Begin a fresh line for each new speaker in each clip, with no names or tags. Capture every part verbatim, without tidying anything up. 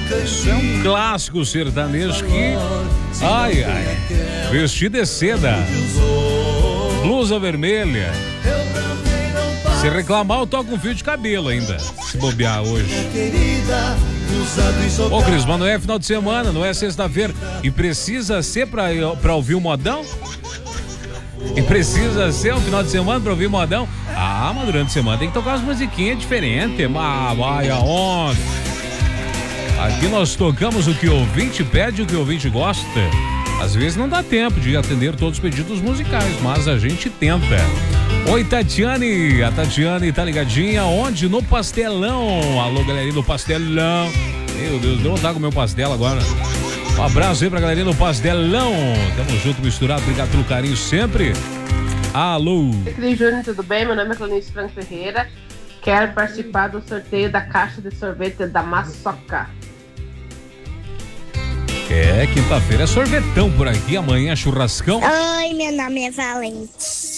Isso é um clássico sertanejo que, ai, ai, vestido de seda, blusa vermelha. Se reclamar, eu toco um fio de cabelo ainda, se bobear hoje. Ô, Cris, mas não é final de semana, não é sexta-feira. E precisa ser pra, pra ouvir o modão? E precisa ser um final de semana pra ouvir modão? Ah, mas durante a semana tem que tocar umas musiquinhas diferentes. Mas vai aonde? Aqui nós tocamos o que o ouvinte pede, o que o ouvinte gosta. Às vezes não dá tempo de atender todos os pedidos musicais, mas a gente tenta. Oi, Tatiane. A Tatiane tá ligadinha onde? No Pastelão. Alô, galerinha do Pastelão. Meu Deus, deu vontade com o meu pastel agora. Um abraço aí pra galerinha do Pastelão. Tamo junto, misturado. Obrigado pelo carinho sempre. Alô.
Cris Júnior, tudo bem? Meu nome é Clarice Franco Ferreira. Quero participar do sorteio da caixa de sorvete da Maçoca.
É, quinta-feira é sorvetão por aqui, amanhã é churrascão.
Oi, meu nome é Valentina.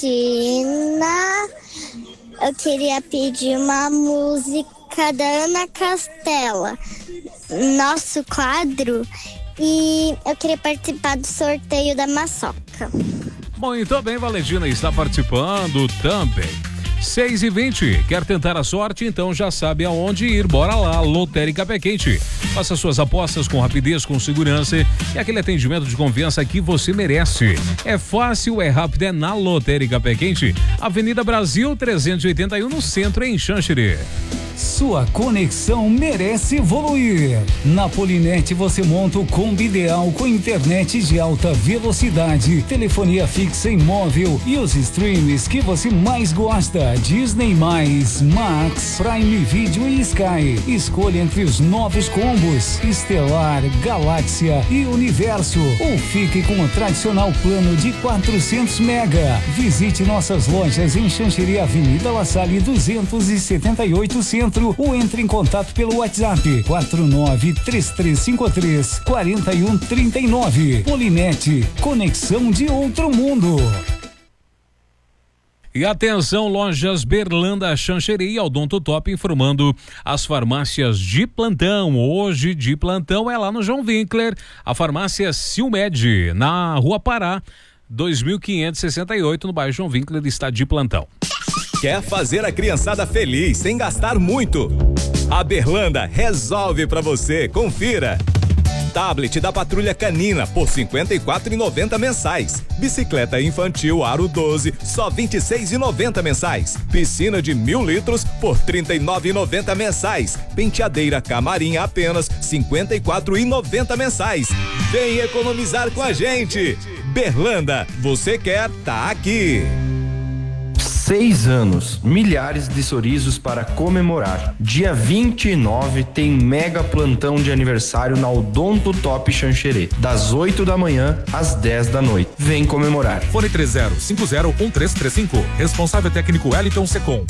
Eu queria pedir uma música da Ana Castela, nosso quadro, e eu queria participar do sorteio da Maçoca.
Bom, então bem, Valentina está participando também. seis e vinte, quer tentar a sorte? Então já sabe aonde ir, bora lá, Lotérica Pé Quente. Faça suas apostas com rapidez, com segurança e aquele atendimento de confiança que você merece. É fácil, é rápido, é na Lotérica Pé Quente, Avenida Brasil trezentos e oitenta e um, no centro, em Xanxerê.
Sua conexão merece evoluir. Na Polinet você monta o combo ideal com internet de alta velocidade, telefonia fixa e móvel e os streams que você mais gosta: Disney mais, Max, Prime Video e Sky. Escolha entre os novos combos Estelar, Galáxia e Universo, ou fique com o tradicional plano de quatrocentos mega. Visite nossas lojas em Xanxerê, Avenida La Salle duzentos e setenta e oito, Centro, ou entre em contato pelo WhatsApp quatro nove três três cinco três quatro um três nove. Polinet, conexão de outro mundo.
E atenção, lojas Berlanda, Xanxerê e Odonto Top informando as farmácias de plantão. Hoje de plantão é lá no João Winkler, a farmácia Silmed, na Rua Pará, dois mil quinhentos e sessenta e oito, no bairro João Winkler, está de plantão.
Quer fazer a criançada feliz sem gastar muito? A Berlanda resolve pra você, confira. Tablet da Patrulha Canina por cinquenta e quatro reais e noventa centavos mensais. Bicicleta infantil Aro doze, só vinte e seis reais e noventa centavos mensais. Piscina de mil litros por trinta e nove reais e noventa centavos mensais. Penteadeira Camarim apenas cinquenta e quatro reais e noventa centavos mensais. Vem economizar com a gente. Berlanda, você quer, tá aqui.
Seis anos, milhares de sorrisos para comemorar. Dia vinte e nove tem mega plantão de aniversário na Odonto Top Xanxerê, das oito da manhã às dez da noite. Vem comemorar.
Fone três zero cinco zero um três três cinco. Responsável técnico Wellington Secom.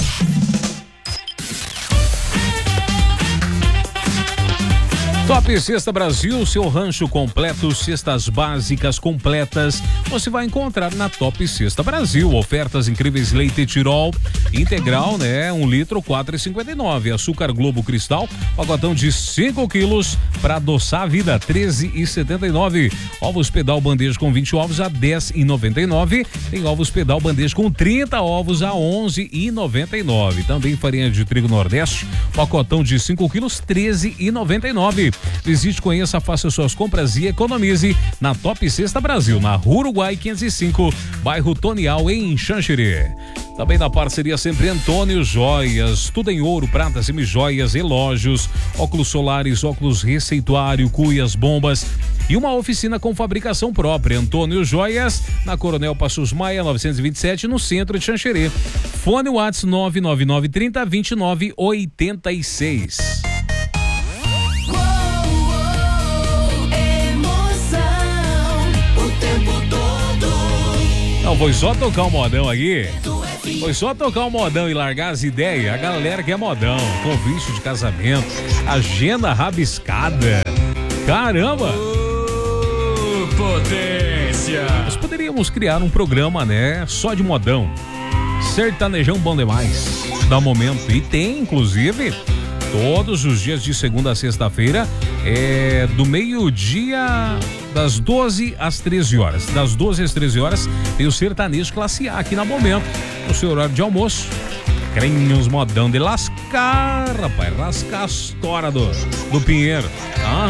Top Cesta Brasil, seu rancho completo, cestas básicas completas, você vai encontrar na Top Cesta Brasil. Ofertas incríveis: leite Tirol integral, né? Um litro, quatro reais e cinquenta e nove. Açúcar Globo Cristal, pacotão de cinco quilos para adoçar a vida, treze reais e setenta e nove. Ovos Pedal bandeja com vinte ovos a dez reais e noventa e nove. Tem ovos Pedal bandeja com trinta ovos a onze reais e noventa e nove. Também farinha de trigo Nordeste, pacotão de cinco quilos, treze reais e noventa e nove. Visite, conheça, faça suas compras e economize na Top Cesta Brasil, na Rua Uruguai quinhentos e cinco, bairro Tonial, em Xanxerê. Também na parceria sempre Antônio Joias, tudo em ouro, prata, semijoias, relógios, óculos solares, óculos receituário, cuias, bombas e uma oficina com fabricação própria. Antônio Joias, na Coronel Passos Maia novecentos e vinte e sete, no centro de Xanxerê. Fone WhatsApp nove nove nove trinta, vinte e nove oitenta e seis. Não, foi só tocar o modão aqui. Foi só tocar o modão e largar as ideias. A galera que é modão, convite de casamento, agenda rabiscada. Caramba!
Oh, potência!
Nós poderíamos criar um programa, né? Só de modão. Sertanejão bom demais. Dá momento. E tem, inclusive, Todos os dias de segunda a sexta-feira, é do meio-dia, das doze às treze horas. Das doze às treze horas, tem o Sertanejo Classe A aqui na Momento, no seu horário de almoço. Crenhos modão de lascar, rapaz, rascar a história do, do Pinheiro. Ah.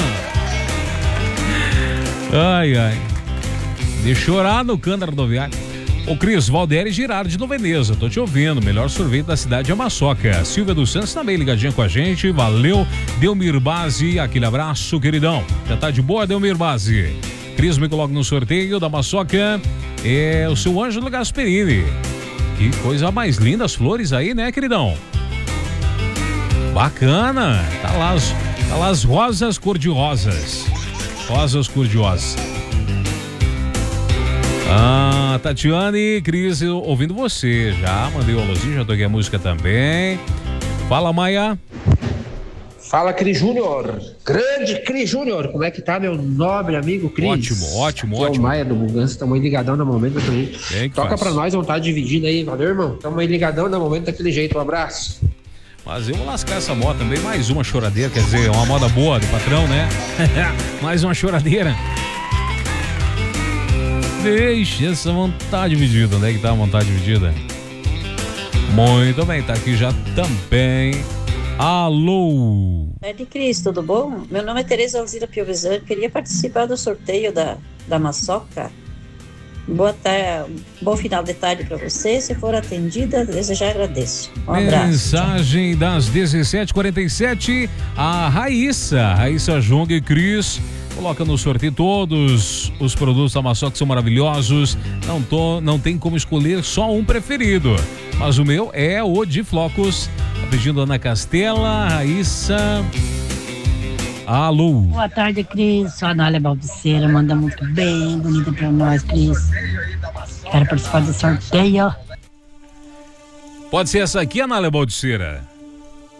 Ai, ai. De chorar no canto da rodoviária. Ô Cris, Valdere Girardi de Nova Veneza, tô te ouvindo, melhor sorvete da cidade é a Maçoca. Silvia dos Santos também ligadinha com a gente, valeu. Delmir Base, aquele abraço, queridão. Já tá de boa, Delmir Base? Cris, me coloca no sorteio da Maçoca, é o seu Ângelo Gasperini. Que coisa mais linda, as flores aí, né, queridão? Bacana, tá lá as, tá lá as rosas cor-de-rosas. Rosas cor-de-rosas. Ah, Tatiane, Cris, ouvindo você já, mandei o alôzinho, já toquei a música também. Fala, Maia.
Fala, Cris Júnior, grande Cris Júnior, como é que tá, meu nobre amigo Cris?
Ótimo, ótimo,
Aqui
ótimo.
É o Maia do Bugança, tamo aí ligadão no momento também. Toca
faz.
pra nós, não tá dividindo aí, valeu, irmão? Tamo aí ligadão no momento daquele jeito, um abraço.
Mas eu vou lascar essa moda também, mais uma choradeira, quer dizer, uma moda boa do patrão, né? Mais uma choradeira. Deixa essa vontade dividida, onde é que tá a vontade dividida? Muito bem, tá aqui já também. Alô!
É de Cris, tudo bom? Meu nome é Tereza Alzira Piovesan, queria participar do sorteio da, da Maçoca. Boa tarde, bom final de tarde para você. Se for atendida, desde já agradeço. Um abraço.
Mensagem das dezessete e quarenta e sete, a Raíssa, Raíssa Jung e Cris. Coloca no sorteio todos os produtos da Maçoca que são maravilhosos. Não, tô, não tem como escolher só um preferido. Mas o meu é o de flocos. Tá pedindo Ana Castela, Raíssa. Alô.
Boa tarde, Cris. Sou a Anália Balbuceira, manda muito bem, bonita pra nós, Cris. Quero participar do sorteio.
Pode ser essa aqui, Anália Balbuceira?